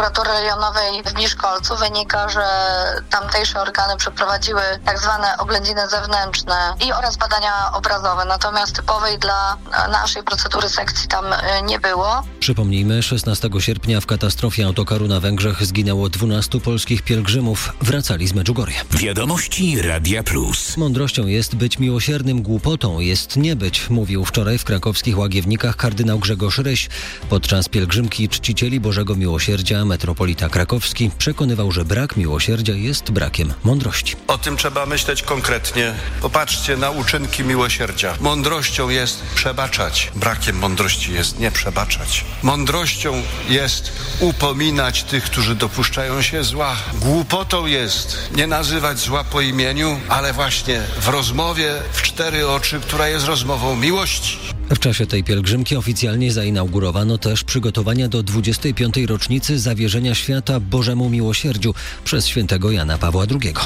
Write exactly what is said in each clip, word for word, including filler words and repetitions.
prokuratury rejonowej w Miszkolcu wynika, że tamtejsze organy przeprowadziły tak zwane oględziny zewnętrzne i oraz badania obrazowe, natomiast typowej dla naszej procedury sekcji tam nie było. Przypomnijmy, szesnastego sierpnia w katastrofie autokaru na Węgrzech zginęło dwunastu polskich pielgrzymów. Wracali z Medjugorje. Wiadomości Radia Plus. Mądrością jest być miłosiernym, głupotą jest nie być, mówił wczoraj w krakowskich Łagiewnikach kardynał Grzegorz Ryś. Podczas pielgrzymki czcicieli Bożego Miłosierdzia metropolita krakowski przekonywał, że brak miłosierdzia jest brakiem mądrości. O tym trzeba myśleć konkretnie. Popatrzcie na uczynki miłosierdzia. Mądrością jest przebaczać. Brakiem mądrości jest nie przebaczać. Mądrością jest upominać tych, którzy dopuszczają się zła. Głupotą jest nie nazywać zła po imieniu, ale właśnie w rozmowie w cztery oczy, która jest rozmową miłości. W czasie tej pielgrzymki oficjalnie zainaugurowano też przygotowania do dwudziestej piątej rocznicy zawierzenia świata Bożemu Miłosierdziu przez świętego Jana Pawła drugiego.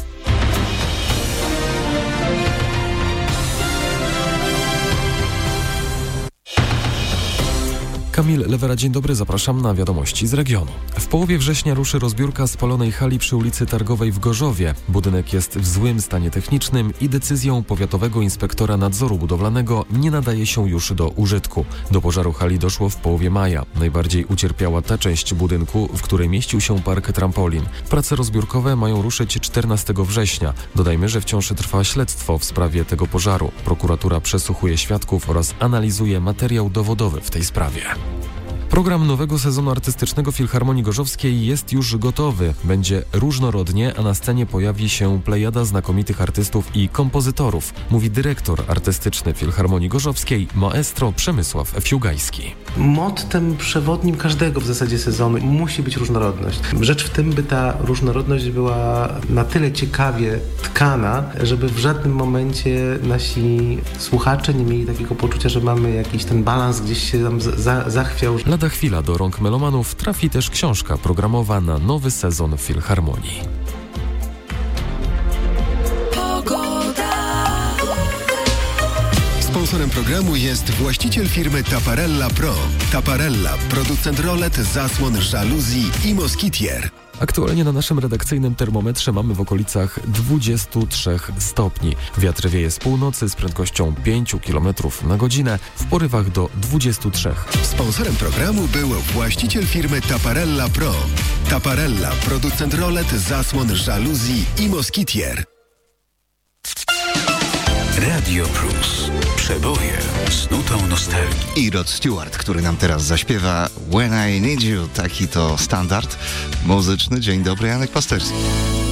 Kamil Lewera, dzień dobry, zapraszam na wiadomości z regionu. W połowie września ruszy rozbiórka spalonej hali przy ulicy Targowej w Gorzowie. Budynek jest w złym stanie technicznym i decyzją powiatowego inspektora nadzoru budowlanego nie nadaje się już do użytku. Do pożaru hali doszło w połowie maja. Najbardziej ucierpiała ta część budynku, w której mieścił się park trampolin. Prace rozbiórkowe mają ruszyć czternastego września. Dodajmy, że wciąż trwa śledztwo w sprawie tego pożaru. Prokuratura przesłuchuje świadków oraz analizuje materiał dowodowy w tej sprawie. Program nowego sezonu artystycznego Filharmonii Gorzowskiej jest już gotowy. Będzie różnorodnie, a na scenie pojawi się plejada znakomitych artystów i kompozytorów, mówi dyrektor artystyczny Filharmonii Gorzowskiej, maestro Przemysław Fiugajski. Mottem przewodnim każdego w zasadzie sezonu musi być różnorodność. Rzecz w tym, by ta różnorodność była na tyle ciekawie tkana, żeby w żadnym momencie nasi słuchacze nie mieli takiego poczucia, że mamy jakiś ten balans gdzieś się tam za- zachwiał. Lada chwila do rąk melomanów trafi też książka programowa na nowy sezon Filharmonii. Sponsorem programu jest właściciel firmy Taparella Pro. Taparella, producent rolet, zasłon, żaluzji i moskitier. Aktualnie na naszym redakcyjnym termometrze mamy w okolicach dwudziestu trzech stopni. Wiatr wieje z północy z prędkością pięć kilometrów na godzinę w porywach do dwudziestu trzech. Sponsorem programu był właściciel firmy Taparella Pro. Taparella, producent rolet, zasłon, żaluzji i moskitier. Radio Plus. Przeboje z nutą nostalgii. I Rod Stewart, który nam teraz zaśpiewa When I Need You. Taki to standard muzyczny. Dzień dobry, Janek Pasterski.